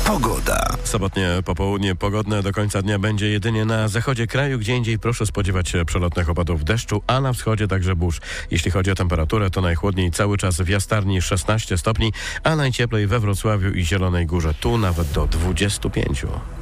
Pogoda. Sobotnie popołudnie pogodne do końca dnia będzie jedynie na zachodzie kraju. Gdzie indziej proszę spodziewać się przelotnych opadów deszczu, a na wschodzie także burz. Jeśli chodzi o temperaturę, to najchłodniej cały czas w Jastarni 16 stopni, a najcieplej we Wrocławiu i Zielonej Górze. Tu nawet do 25.